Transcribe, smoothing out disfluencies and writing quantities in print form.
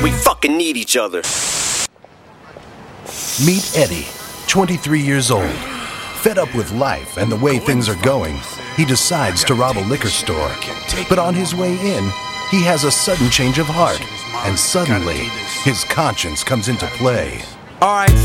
We fucking need each other. Meet Eddie, 23 years old. Fed up with life and the way things are going, he decides to rob a liquor store. But on his way in, he has a sudden change of heart, and suddenly, his conscience comes into play. All right.